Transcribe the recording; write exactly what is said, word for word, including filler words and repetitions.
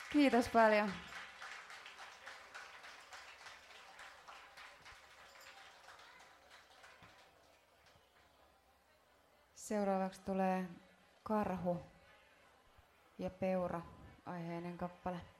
Kiitos paljon. Seuraavaksi tulee Karhu ja Peura aiheinen kappale.